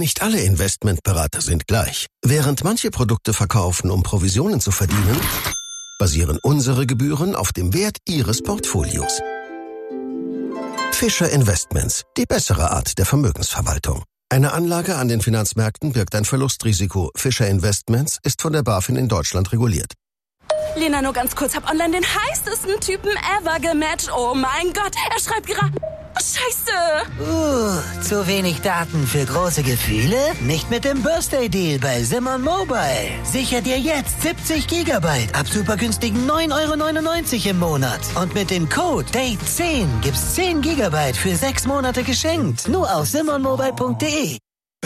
Nicht alle Investmentberater sind gleich. Während manche Produkte verkaufen, um Provisionen zu verdienen, basieren unsere Gebühren auf dem Wert Ihres Portfolios. Fischer Investments, die bessere Art der Vermögensverwaltung. Eine Anlage an den Finanzmärkten birgt ein Verlustrisiko. Fischer Investments ist von der BaFin in Deutschland reguliert. Lena, nur ganz kurz, hab online den heißesten Typen ever gematcht. Oh mein Gott, er schreibt gerade... Scheiße! Zu wenig Daten für große Gefühle? Nicht mit dem Birthday Deal bei Simon Mobile. Sicher dir jetzt 70 Gigabyte ab super günstigen 9,99 € im Monat. Und mit dem Code DATE10 gibt's 10 Gigabyte für 6 Monate geschenkt. Nur auf simonmobile.de.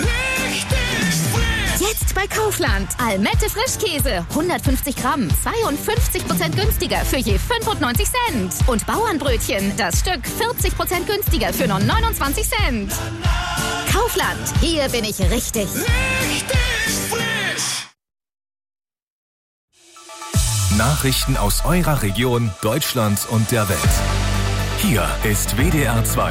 Jetzt bei Kaufland. Almette Frischkäse. 150 Gramm. 52% günstiger für je 95 Cent. Und Bauernbrötchen. Das Stück 40% günstiger für nur 29 Cent. Kaufland. Hier bin ich richtig. Richtig frisch. Nachrichten aus eurer Region, Deutschland und der Welt. Hier ist WDR 2.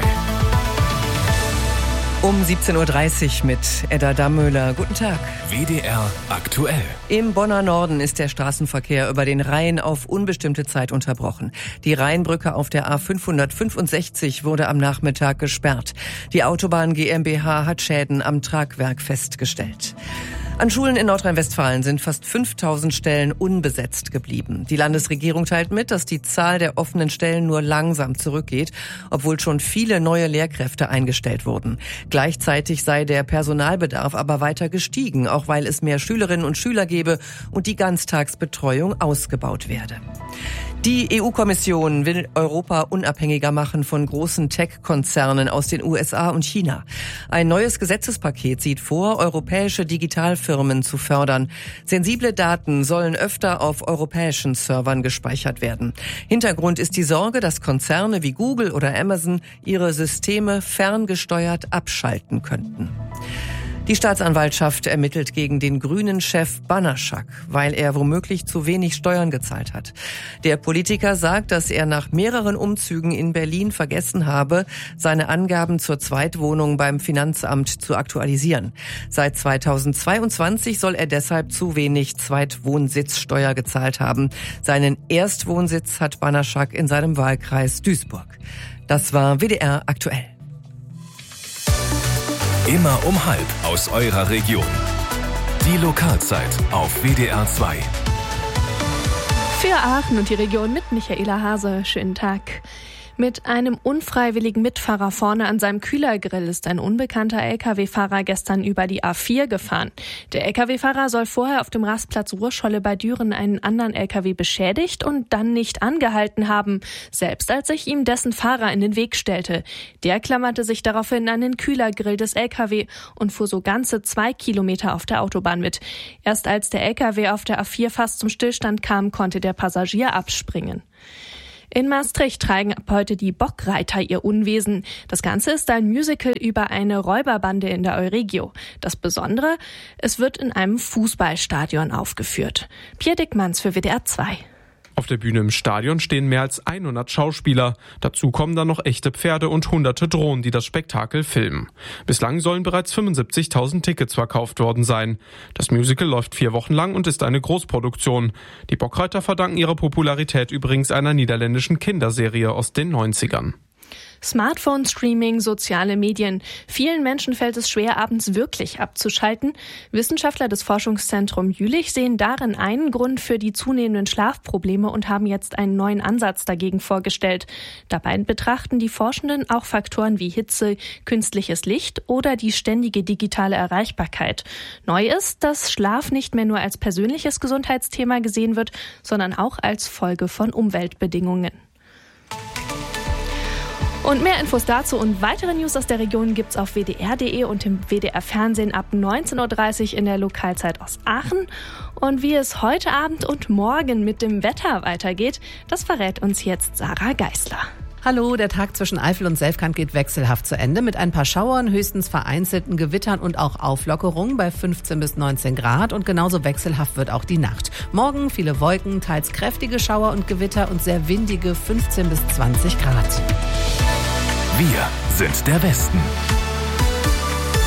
Um 17.30 Uhr mit Edda Dammöhler. Guten Tag. WDR aktuell. Im Bonner Norden ist der Straßenverkehr über den Rhein auf unbestimmte Zeit unterbrochen. Die Rheinbrücke auf der A565 wurde am Nachmittag gesperrt. Die Autobahn GmbH hat Schäden am Tragwerk festgestellt. An Schulen in Nordrhein-Westfalen sind fast 5000 Stellen unbesetzt geblieben. Die Landesregierung teilt mit, dass die Zahl der offenen Stellen nur langsam zurückgeht, obwohl schon viele neue Lehrkräfte eingestellt wurden. Gleichzeitig sei der Personalbedarf aber weiter gestiegen, auch weil es mehr Schülerinnen und Schüler gebe und die Ganztagsbetreuung ausgebaut werde. Die EU-Kommission will Europa unabhängiger machen von großen Tech-Konzernen aus den USA und China. Ein neues Gesetzespaket sieht vor, europäische Digitalfirmen zu fördern. Sensible Daten sollen öfter auf europäischen Servern gespeichert werden. Hintergrund ist die Sorge, dass Konzerne wie Google oder Amazon ihre Systeme ferngesteuert abschalten könnten. Die Staatsanwaltschaft ermittelt gegen den Grünen-Chef Banaschak, weil er womöglich zu wenig Steuern gezahlt hat. Der Politiker sagt, dass er nach mehreren Umzügen in Berlin vergessen habe, seine Angaben zur Zweitwohnung beim Finanzamt zu aktualisieren. Seit 2022 soll er deshalb zu wenig Zweitwohnsitzsteuer gezahlt haben. Seinen Erstwohnsitz hat Banaschak in seinem Wahlkreis Duisburg. Das war WDR aktuell. Immer um 12:30 aus eurer Region. Die Lokalzeit auf WDR 2. Für Aachen und die Region mit Michaela Hase. Schönen Tag. Mit einem unfreiwilligen Mitfahrer vorne an seinem Kühlergrill ist ein unbekannter Lkw-Fahrer gestern über die A4 gefahren. Der Lkw-Fahrer soll vorher auf dem Rastplatz Ruhrscholle bei Düren einen anderen Lkw beschädigt und dann nicht angehalten haben, selbst als sich ihm dessen Fahrer in den Weg stellte. Der klammerte sich daraufhin an den Kühlergrill des Lkw und fuhr so ganze 2 Kilometer auf der Autobahn mit. Erst als der Lkw auf der A4 fast zum Stillstand kam, konnte der Passagier abspringen. In Maastricht treiben ab heute die Bockreiter ihr Unwesen. Das Ganze ist ein Musical über eine Räuberbande in der Euregio. Das Besondere, es wird in einem Fußballstadion aufgeführt. Pierre Dickmanns für WDR 2. Auf der Bühne im Stadion stehen mehr als 100 Schauspieler. Dazu kommen dann noch echte Pferde und hunderte Drohnen, die das Spektakel filmen. Bislang sollen bereits 75.000 Tickets verkauft worden sein. Das Musical läuft 4 Wochen lang und ist eine Großproduktion. Die Bockreiter verdanken ihre Popularität übrigens einer niederländischen Kinderserie aus den 90ern. Smartphone-Streaming, soziale Medien. Vielen Menschen fällt es schwer, abends wirklich abzuschalten. Wissenschaftler des Forschungszentrums Jülich sehen darin einen Grund für die zunehmenden Schlafprobleme und haben jetzt einen neuen Ansatz dagegen vorgestellt. Dabei betrachten die Forschenden auch Faktoren wie Hitze, künstliches Licht oder die ständige digitale Erreichbarkeit. Neu ist, dass Schlaf nicht mehr nur als persönliches Gesundheitsthema gesehen wird, sondern auch als Folge von Umweltbedingungen. Und mehr Infos dazu und weitere News aus der Region gibt's auf wdr.de und im WDR-Fernsehen ab 19.30 Uhr in der Lokalzeit aus Aachen. Und wie es heute Abend und morgen mit dem Wetter weitergeht, das verrät uns jetzt Sarah Geisler. Hallo, der Tag zwischen Eifel und Selfkant geht wechselhaft zu Ende mit ein paar Schauern, höchstens vereinzelten Gewittern und auch Auflockerungen bei 15 bis 19 Grad und genauso wechselhaft wird auch die Nacht. Morgen viele Wolken, teils kräftige Schauer und Gewitter und sehr windige 15 bis 20 Grad. Wir sind der Westen.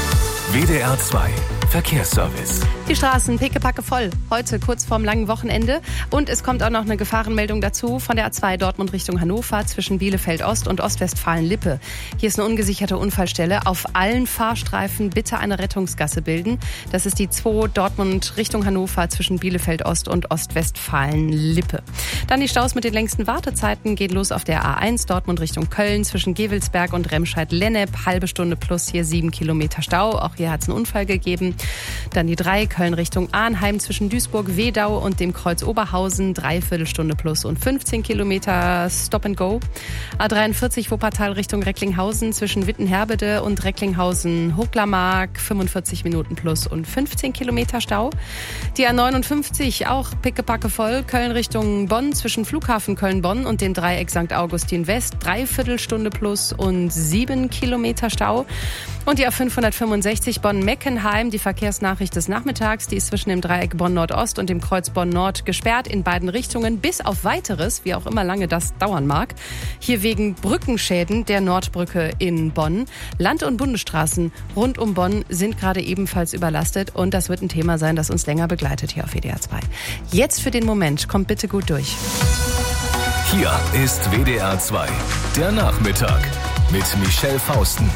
WDR 2 Verkehrsservice. Die Straßen pickepacke voll. Heute kurz vorm langen Wochenende. Und es kommt auch noch eine Gefahrenmeldung dazu von der A2 Dortmund Richtung Hannover zwischen Bielefeld Ost und Ostwestfalen-Lippe. Hier ist eine ungesicherte Unfallstelle. Auf allen Fahrstreifen bitte eine Rettungsgasse bilden. Das ist die 2 Dortmund Richtung Hannover zwischen Bielefeld Ost und Ostwestfalen-Lippe. Dann die Staus mit den längsten Wartezeiten gehen los auf der A1 Dortmund Richtung Köln zwischen Gewelsberg und Remscheid-Lennep. Halbe Stunde plus hier 7 Kilometer Stau. Auch hier hat es einen Unfall gegeben. Dann die 3 Köln Richtung Arnheim zwischen Duisburg-Wedau und dem Kreuz Oberhausen. 3/4 Stunde plus und 15 Kilometer Stop and Go. A43 Wuppertal Richtung Recklinghausen zwischen Wittenherbede und Recklinghausen-Hochglamark. 45 Minuten plus und 15 Kilometer Stau. Die A59 auch pickepacke voll. Köln Richtung Bonn zwischen Flughafen Köln-Bonn und dem Dreieck St. Augustin West. 3/4 Stunde plus und 7 Kilometer Stau. Und die A565 Bonn-Meckenheim, die Verkehrsnachricht des Nachmittags, die ist zwischen dem Dreieck Bonn-Nordost und dem Kreuz Bonn-Nord gesperrt in beiden Richtungen, bis auf Weiteres, wie auch immer lange das dauern mag. Hier wegen Brückenschäden der Nordbrücke in Bonn. Land- und Bundesstraßen rund um Bonn sind gerade ebenfalls überlastet und das wird ein Thema sein, das uns länger begleitet hier auf WDR 2. Jetzt für den Moment, kommt bitte gut durch. Hier ist WDR 2, der Nachmittag mit Michelle Fausten.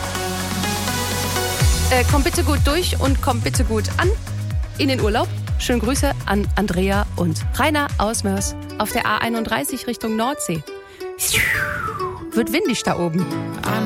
Kommt bitte gut durch und kommt bitte gut an in den Urlaub. Schöne Grüße an Andrea und Rainer aus Mörs auf der A31 Richtung Nordsee. Wird windig da oben.